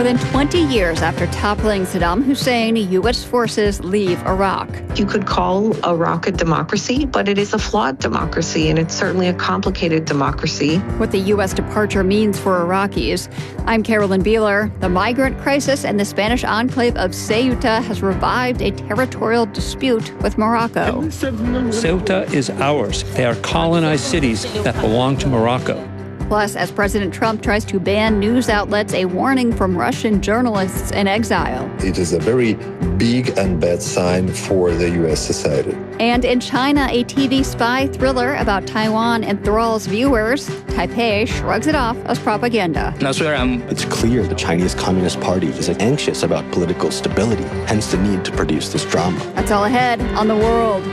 more than 20 years after toppling Saddam Hussein, U.S. forces leave Iraq. You could call Iraq a democracy, but it is a flawed democracy, and it's certainly a complicated democracy. What the U.S. departure means for Iraqis. I'm Carolyn Beeler. The migrant crisis in the Spanish enclave of Ceuta has revived a territorial dispute with Morocco. Ceuta is ours. They are colonized cities that belong to Morocco. Plus, as President Trump tries to ban news outlets, a warning from Russian journalists in exile. It is a very big and bad sign for the U.S. society. And in China, a TV spy thriller about Taiwan enthralls viewers. Taipei shrugs it off as propaganda. It's clear the Chinese Communist Party is anxious about political stability, hence the need to produce this drama. That's all ahead on The World.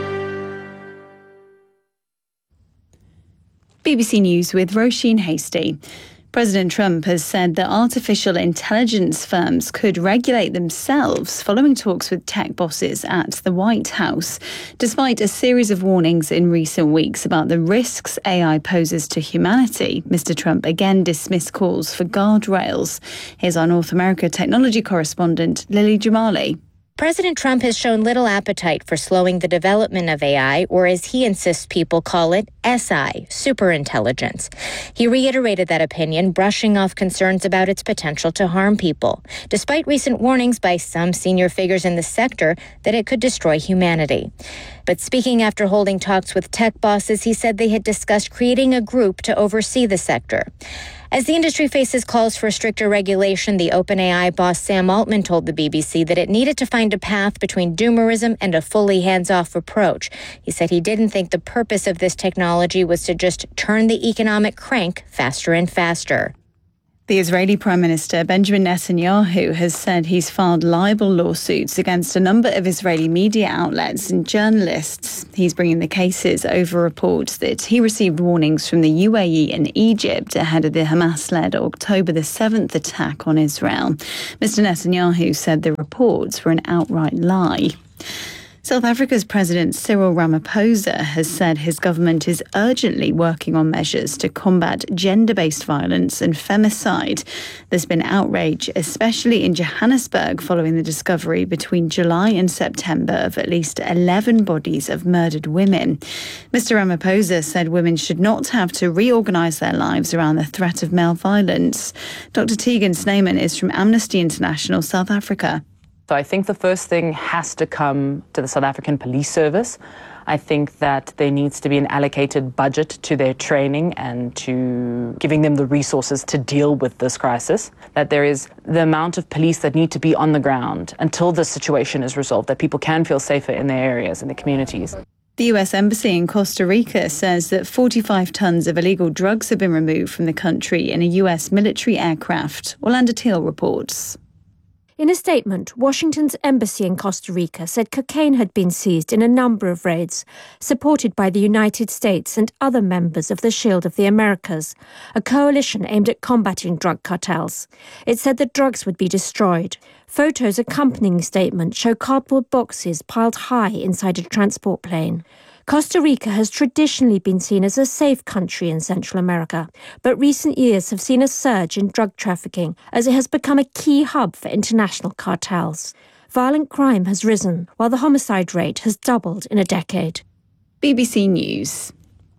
BBC News with Roisin Hasty. President Trump has said that artificial intelligence firms could regulate themselves following talks with tech bosses at the White House, despite a series of warnings in recent weeks about the risks AI poses to humanity. Mr. Trump again dismissed calls for guardrails. Here's our North America technology correspondent, Lily Jamali. President Trump has shown little appetite for slowing the development of AI, or as he insists people call it, SI, superintelligence. He reiterated that opinion, brushing off concerns about its potential to harm people, despite recent warnings by some senior figures in the sector that it could destroy humanity. But speaking after holding talks with tech bosses, he said they had discussed creating a group to oversee the sector. As the industry faces calls for stricter regulation, the OpenAI boss Sam Altman told the BBC that it needed to find a path between doomerism and a fully hands-off approach. He said he didn't think the purpose of this technology was to just turn the economic crank faster and faster. The Israeli Prime Minister Benjamin Netanyahu has said he's filed libel lawsuits against a number of Israeli media outlets and journalists. He's bringing the cases over reports that he received warnings from the UAE and Egypt ahead of the Hamas-led October the 7th attack on Israel. Mr. Netanyahu said the reports were an outright lie. South Africa's President Cyril Ramaphosa has said his government is urgently working on measures to combat gender-based violence and femicide. There's been outrage, especially in Johannesburg, following the discovery between July and September of at least 11 bodies of murdered women. Mr. Ramaphosa said women should not have to reorganise their lives around the threat of male violence. Dr. Tegan Snyman is from Amnesty International South Africa. So I think the first thing has to come to the South African Police Service. I think that there needs to be an allocated budget to their training and to giving them the resources to deal with this crisis. That there is the amount of police that need to be on the ground until this situation is resolved, that people can feel safer in their areas, in their communities. The US Embassy in Costa Rica says that 45 tons of illegal drugs have been removed from the country in a US military aircraft. Orlando Teal reports. In a statement, Washington's embassy in Costa Rica said cocaine had been seized in a number of raids, supported by the United States and other members of the Shield of the Americas, a coalition aimed at combating drug cartels. It said that drugs would be destroyed. Photos accompanying the statement show cardboard boxes piled high inside a transport plane. Costa Rica has traditionally been seen as a safe country in Central America, but recent years have seen a surge in drug trafficking as it has become a key hub for international cartels. Violent crime has risen, while the homicide rate has doubled in a decade. BBC News.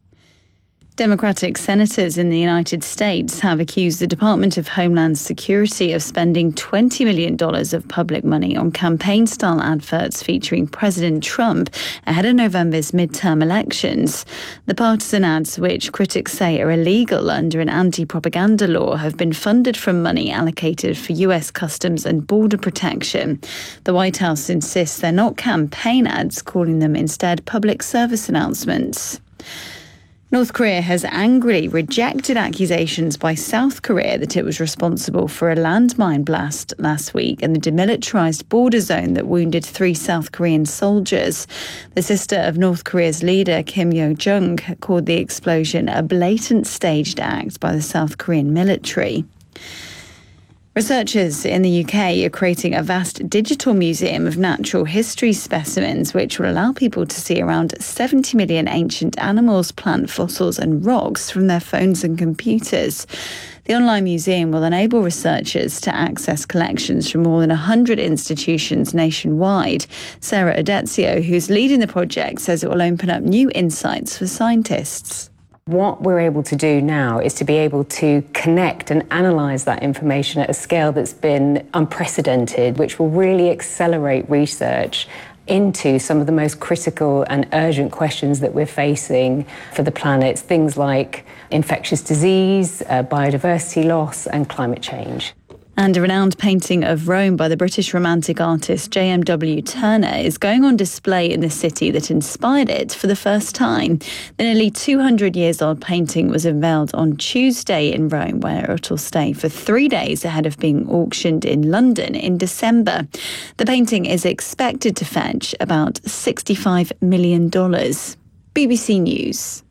Democratic senators in the United States have accused the Department of Homeland Security of spending $20 million of public money on campaign-style adverts featuring President Trump ahead of November's midterm elections. The partisan ads, which critics say are illegal under an anti-propaganda law, have been funded from money allocated for US Customs and Border Protection. The White House insists they're not campaign ads, calling them instead public service announcements. North Korea has angrily rejected accusations by South Korea that it was responsible for a landmine blast last week in the demilitarized border zone that wounded 3 South Korean soldiers. The sister of North Korea's leader, Kim Yo-jong, called the explosion a blatant staged act by the South Korean military. Researchers in the UK are creating a vast digital museum of natural history specimens, which will allow people to see around 70 million ancient animals, plant fossils and rocks from their phones and computers. The online museum will enable researchers to access collections from more than 100 institutions nationwide. Sarah Adezio, who's leading the project, says it will open up new insights for scientists. What we're able to do now is to be able to connect and analyse that information at a scale that's been unprecedented, which will really accelerate research into some of the most critical and urgent questions that we're facing for the planet, things like infectious disease, biodiversity loss and climate change. And a renowned painting of Rome by the British Romantic artist J.M.W. Turner is going on display in the city that inspired it for the first time. The nearly 200 years old painting was unveiled on Tuesday in Rome, where it will stay for 3 days ahead of being auctioned in London in December. The painting is expected to fetch about $65 million. BBC News.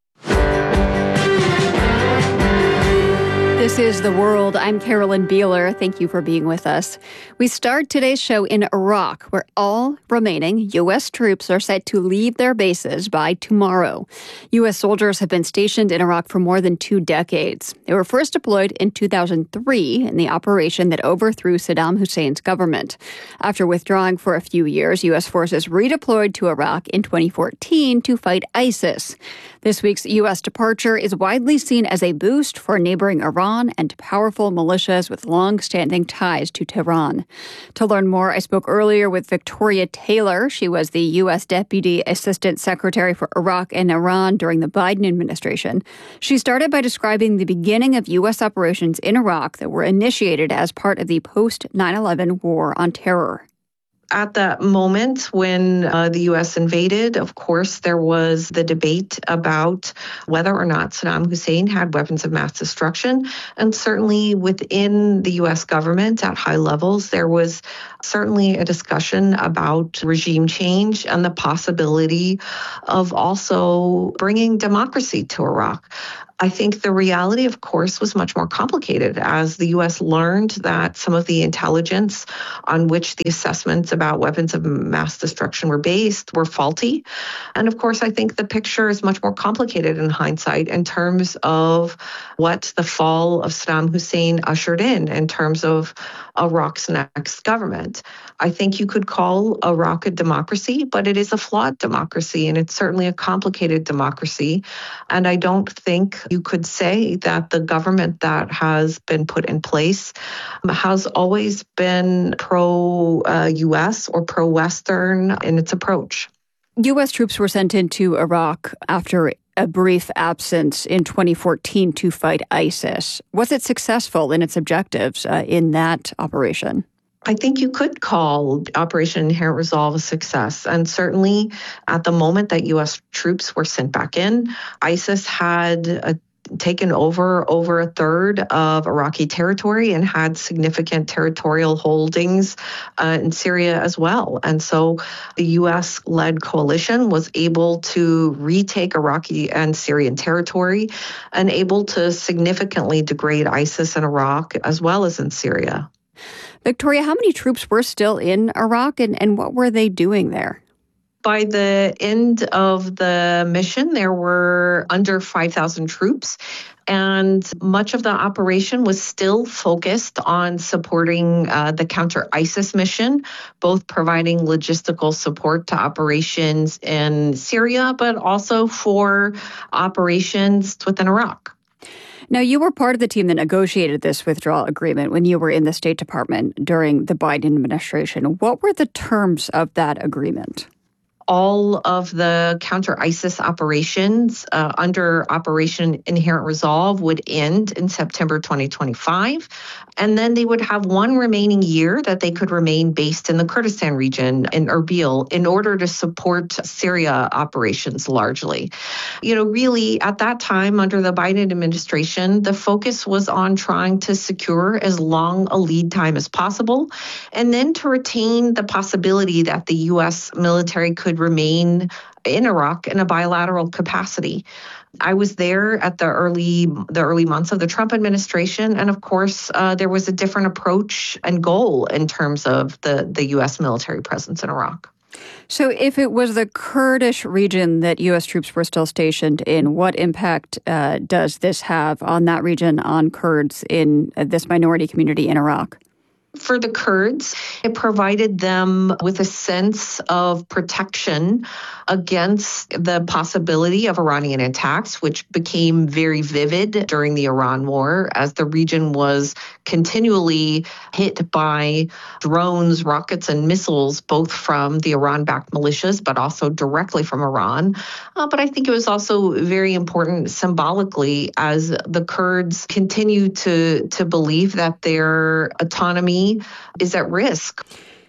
This is The World. I'm Carolyn Beeler. Thank you for being with us. We start today's show in Iraq, where all remaining U.S. troops are set to leave their bases by tomorrow. U.S. soldiers have been stationed in Iraq for more than 2 decades. They were first deployed in 2003 in the operation that overthrew Saddam Hussein's government. After withdrawing for a few years, U.S. forces redeployed to Iraq in 2014 to fight ISIS. This week's U.S. departure is widely seen as a boost for neighboring Iran and powerful militias with long-standing ties to Tehran. To learn more, I spoke earlier with Victoria Taylor. She was the U.S. Deputy Assistant Secretary for Iraq and Iran during the Biden administration. She started by describing the beginning of U.S. operations in Iraq that were initiated as part of the post-9/11 war on terror. At that moment when the U.S. invaded, of course, there was the debate about whether or not Saddam Hussein had weapons of mass destruction. And certainly within the U.S. government at high levels, there was certainly a discussion about regime change and the possibility of also bringing democracy to Iraq. I think the reality, of course, was much more complicated as the U.S. learned that some of the intelligence on which the assessments about weapons of mass destruction were based were faulty. And of course, I think the picture is much more complicated in hindsight in terms of what the fall of Saddam Hussein ushered in terms of Iraq's next government. I think you could call Iraq a democracy, but it is a flawed democracy, and it's certainly a complicated democracy. And I don't think you could say that the government that has been put in place has always been pro-U.S. or pro-Western in its approach. U.S. troops were sent into Iraq after a brief absence in 2014 to fight ISIS. Was it successful in its objectives in that operation? I think you could call Operation Inherent Resolve a success. And certainly at the moment that U.S. troops were sent back in, ISIS had taken over a third of Iraqi territory and had significant territorial holdings in Syria as well. And so the U.S.-led coalition was able to retake Iraqi and Syrian territory and able to significantly degrade ISIS in Iraq as well as in Syria. Victoria, how many troops were still in Iraq and what were they doing there? By the end of the mission, there were under 5,000 troops, and much of the operation was still focused on supporting the counter-ISIS mission, both providing logistical support to operations in Syria, but also for operations within Iraq. Now, you were part of the team that negotiated this withdrawal agreement when you were in the State Department during the Biden administration. What were the terms of that agreement? All of the counter-ISIS operations under Operation Inherent Resolve would end in September 2025. And then they would have one remaining year that they could remain based in the Kurdistan region in Erbil in order to support Syria operations largely. Really at that time under the Biden administration, the focus was on trying to secure as long a lead time as possible and then to retain the possibility that the U.S. military could remain in Iraq in a bilateral capacity. I was there at the early months of the Trump administration, and of course, there was a different approach and goal in terms of the U.S. military presence in Iraq. So if it was the Kurdish region that U.S. troops were still stationed in, what impact does this have on that region, on Kurds in this minority community in Iraq? For the Kurds, it provided them with a sense of protection against the possibility of Iranian attacks, which became very vivid during the Iran war as the region was continually hit by drones, rockets, and missiles, both from the Iran-backed militias, but also directly from Iran. But I think it was also very important symbolically as the Kurds continue to believe that their autonomy is at risk.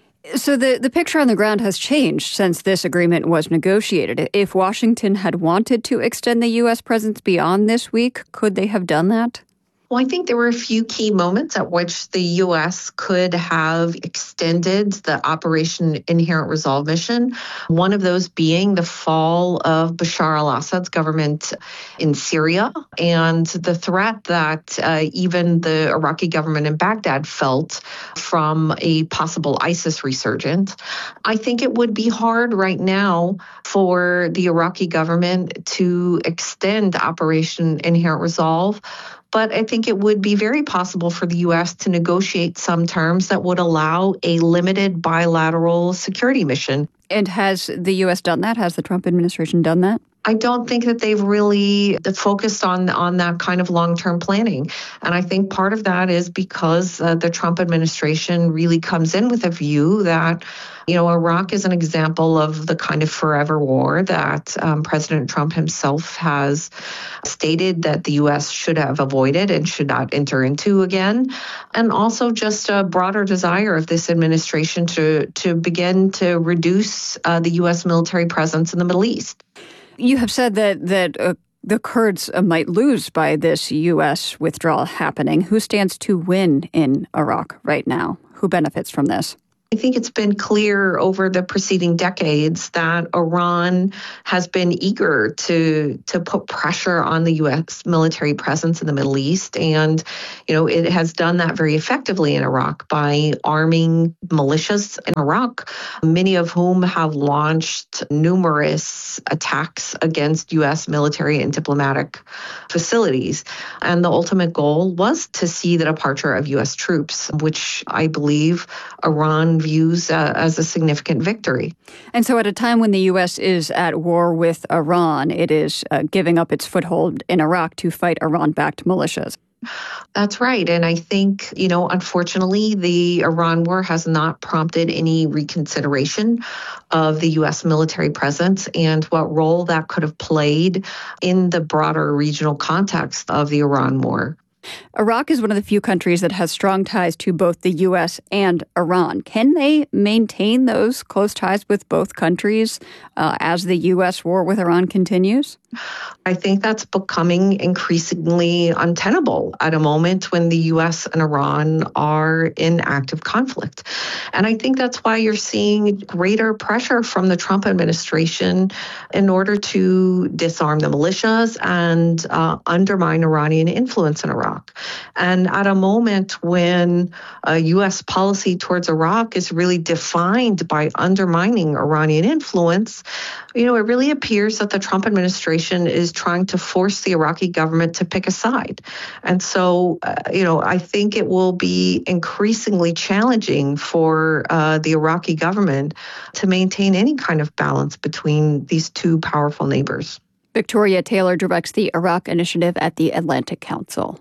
So the picture on the ground has changed since this agreement was negotiated. If Washington had wanted to extend the U.S. presence beyond this week, could they have done that? Well, I think there were a few key moments at which the U.S. could have extended the Operation Inherent Resolve mission, one of those being the fall of Bashar al-Assad's government in Syria and the threat that even the Iraqi government in Baghdad felt from a possible ISIS resurgence. I think it would be hard right now for the Iraqi government to extend Operation Inherent Resolve. But I think it would be very possible for the U.S. to negotiate some terms that would allow a limited bilateral security mission. And has the U.S. done that? Has the Trump administration done that? I don't think that they've really focused on that kind of long-term planning. And I think part of that is because the Trump administration really comes in with a view that, Iraq is an example of the kind of forever war that President Trump himself has stated that the U.S. should have avoided and should not enter into again. And also just a broader desire of this administration to begin to reduce the U.S. military presence in the Middle East. You have said that the Kurds might lose by this U.S. withdrawal happening. Who stands to win in Iraq right now? Who benefits from this? I think it's been clear over the preceding decades that Iran has been eager to put pressure on the U.S. military presence in the Middle East. And, it has done that very effectively in Iraq by arming militias in Iraq, many of whom have launched numerous attacks against U.S. military and diplomatic facilities. And the ultimate goal was to see the departure of U.S. troops, which I believe Iran views as a significant victory. And so at a time when the U.S. is at war with Iran, it is giving up its foothold in Iraq to fight Iran-backed militias. That's right. And I think, unfortunately, the Iran war has not prompted any reconsideration of the U.S. military presence and what role that could have played in the broader regional context of the Iran war. Iraq is one of the few countries that has strong ties to both the U.S. and Iran. Can they maintain those close ties with both countries as the U.S. war with Iran continues? I think that's becoming increasingly untenable at a moment when the U.S. and Iran are in active conflict. And I think that's why you're seeing greater pressure from the Trump administration in order to disarm the militias and undermine Iranian influence in Iraq. And at a moment when U.S. policy towards Iraq is really defined by undermining Iranian influence, it really appears that the Trump administration is trying to force the Iraqi government to pick a side. And so, I think it will be increasingly challenging for the Iraqi government to maintain any kind of balance between these two powerful neighbors. Victoria Taylor directs the Iraq Initiative at the Atlantic Council.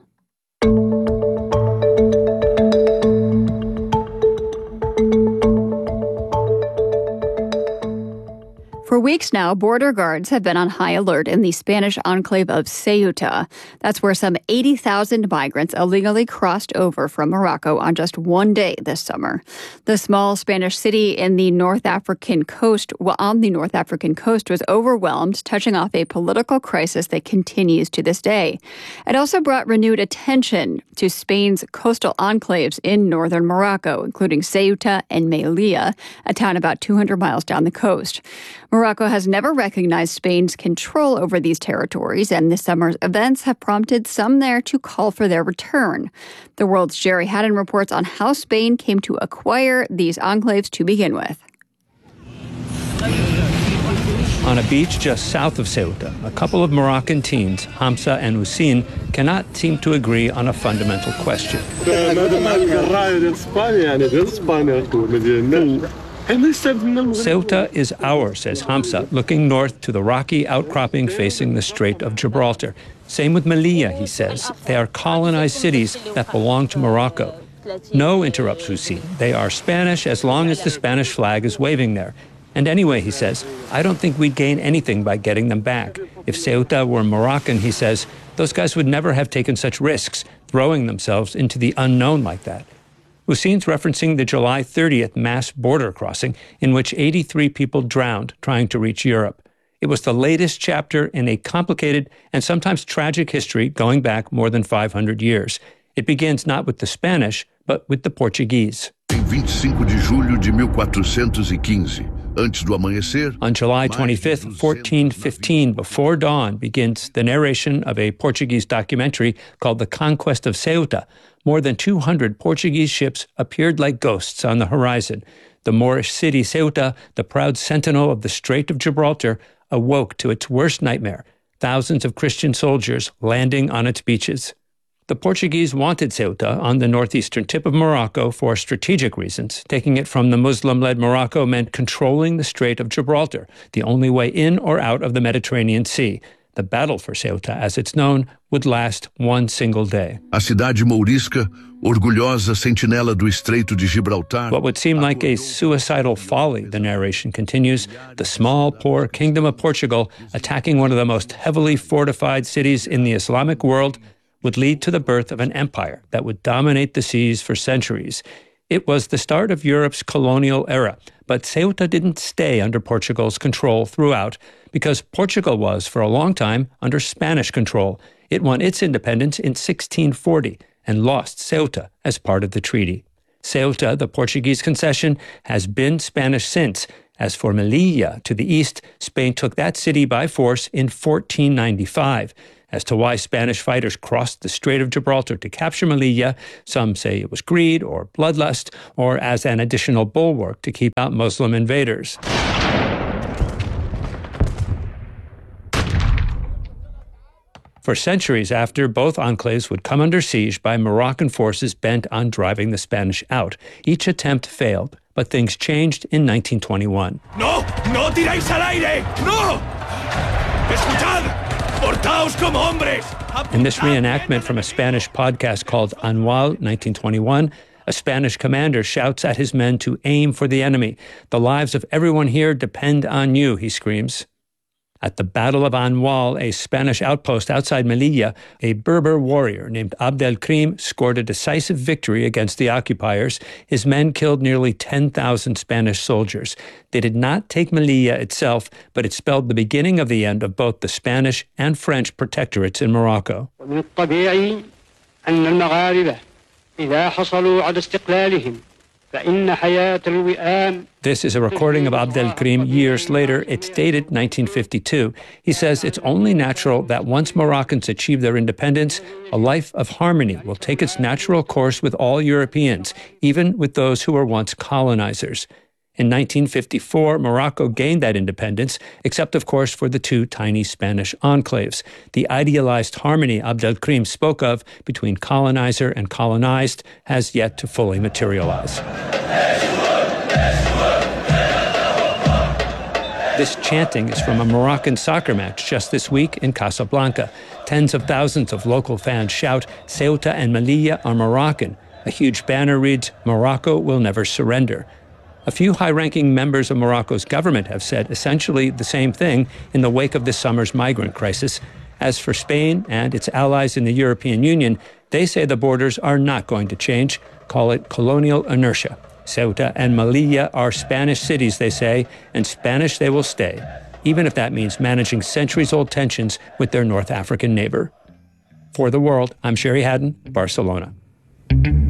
For weeks now, border guards have been on high alert in the Spanish enclave of Ceuta. That's where some 80,000 migrants illegally crossed over from Morocco on just one day this summer. The small Spanish city on the North African coast was overwhelmed, touching off a political crisis that continues to this day. It also brought renewed attention to Spain's coastal enclaves in northern Morocco, including Ceuta and Melilla, a town about 200 miles down the coast. Morocco has never recognized Spain's control over these territories, and this summer's events have prompted some there to call for their return. The World's Jerry Haddon reports on how Spain came to acquire these enclaves to begin with. On a beach just south of Ceuta, a couple of Moroccan teens, Hamza and Hussein, cannot seem to agree on a fundamental question. Ceuta is ours, says Hamza, looking north to the rocky outcropping facing the Strait of Gibraltar. Same with Melilla, he says. They are colonized cities that belong to Morocco. No, interrupts Hussein. They are Spanish as long as the Spanish flag is waving there. And anyway, he says, I don't think we'd gain anything by getting them back. If Ceuta were Moroccan, he says, those guys would never have taken such risks, throwing themselves into the unknown like that. Hussein's referencing the July 30th mass border crossing in which 83 people drowned trying to reach Europe. It was the latest chapter in a complicated and sometimes tragic history going back more than 500 years. It begins not with the Spanish, but with the Portuguese. Em 25 de julho de 1415, antes do amanhecer. On July 25th, 1415, before dawn, begins the narration of a Portuguese documentary called The Conquest of Ceuta. More than 200 Portuguese ships appeared like ghosts on the horizon. The Moorish city Ceuta, the proud sentinel of the Strait of Gibraltar, awoke to its worst nightmare, thousands of Christian soldiers landing on its beaches. The Portuguese wanted Ceuta on the northeastern tip of Morocco for strategic reasons. Taking it from the Muslim-led Morocco meant controlling the Strait of Gibraltar, the only way in or out of the Mediterranean Sea. The battle for Ceuta, as it's known, would last one single day. A cidade mourisca, orgulhosa sentinela do Estreito de Gibraltar. What would seem like a suicidal folly, the narration continues, the small, poor kingdom of Portugal attacking one of the most heavily fortified cities in the Islamic world would lead to the birth of an empire that would dominate the seas for centuries. It was the start of Europe's colonial era, but Ceuta didn't stay under Portugal's control throughout because Portugal was, for a long time, under Spanish control. It won its independence in 1640 and lost Ceuta as part of the treaty. Ceuta, the Portuguese concession, has been Spanish since. As for Melilla, to the east, Spain took that city by force in 1495. As to why Spanish fighters crossed the Strait of Gibraltar to capture Melilla, some say it was greed or bloodlust, or as an additional bulwark to keep out Muslim invaders. For centuries after, both enclaves would come under siege by Moroccan forces bent on driving the Spanish out. Each attempt failed, but things changed in 1921. No! No tiráis al aire! No! Escuchad! Portaos como hombres! In this reenactment from a Spanish podcast called Annual 1921, a Spanish commander shouts at his men to aim for the enemy. The lives of everyone here depend on you, he screams. At the Battle of Annual, a Spanish outpost outside Melilla, a Berber warrior named Abdelkrim scored a decisive victory against the occupiers. His men killed nearly 10,000 Spanish soldiers. They did not take Melilla itself, but it spelled the beginning of the end of both the Spanish and French protectorates in Morocco. This is a recording of Abdelkrim years later. It's dated 1952. He says it's only natural that once Moroccans achieve their independence, a life of harmony will take its natural course with all Europeans, even with those who were once colonizers. In 1954, Morocco gained that independence, except, of course, for the two tiny Spanish enclaves. The idealized harmony Abdelkrim spoke of between colonizer and colonized has yet to fully materialize. This chanting is from a Moroccan soccer match just this week in Casablanca. Tens of thousands of local fans shout, "Ceuta and Melilla are Moroccan." A huge banner reads, "Morocco will never surrender." A few high-ranking members of Morocco's government have said essentially the same thing in the wake of this summer's migrant crisis. As for Spain and its allies in the European Union, they say the borders are not going to change, call it colonial inertia. Ceuta and Melilla are Spanish cities, they say, and Spanish they will stay, even if that means managing centuries-old tensions with their North African neighbor. For The World, I'm Sherry Haddon, Barcelona.